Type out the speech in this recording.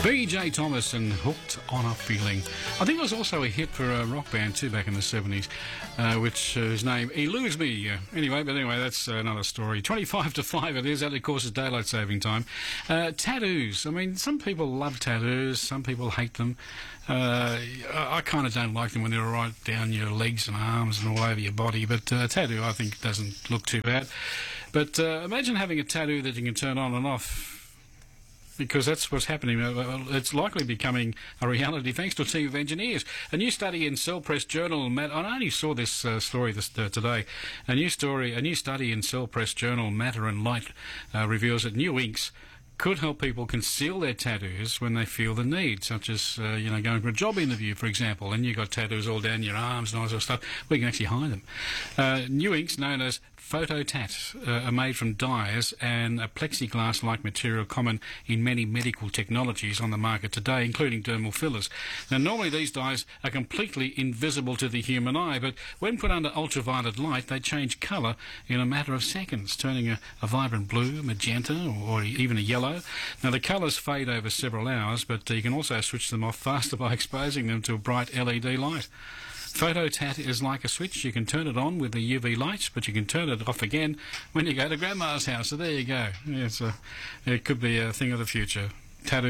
B.J. Thomas and Hooked on a Feeling. I think it was also a hit for a rock band too back in the 70s, whose name eludes me. Anyway, that's another story. 25 to 5 it is. That, of course, is daylight saving time. Tattoos. I mean, some people love tattoos. Some people hate them. I kind of don't like them when they're right down your legs and arms and all over your body. But tattoo, I think, doesn't look too bad. But imagine having a tattoo that you can turn on and off. Because that's what's happening. It's likely becoming a reality thanks to a team of engineers. A new study in Cell Press Journal, I only saw this story today. A new study in Cell Press Journal, Matter and Light, reveals that new inks could help people conceal their tattoos when they feel the need, such as, going for a job interview, for example, and you've got tattoos all down your arms and all that sort of stuff. We can actually hide them. New inks, known as Phototat, are made from dyes and a plexiglass-like material common in many medical technologies on the market today, including dermal fillers. Now, normally these dyes are completely invisible to the human eye, but when put under ultraviolet light, they change colour in a matter of seconds, turning a vibrant blue, magenta, or even a yellow. Now, the colours fade over several hours, but you can also switch them off faster by exposing them to a bright LED light. Phototat is like a switch. You can turn it on with the UV lights, but you can turn it off again when you go to Grandma's house. So there you go. Yeah, it could be a thing of the future. Tattoo.